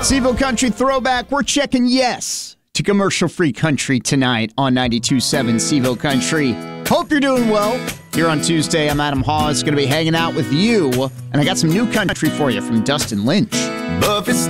Seville Country Throwback. We're checking yes to commercial-free country tonight on 92.7 Seville Country. Hope you're doing well. Here on Tuesday, I'm Adam Hawes, going to be hanging out with you, and I got some new country for you from Dustin Lynch. But if it's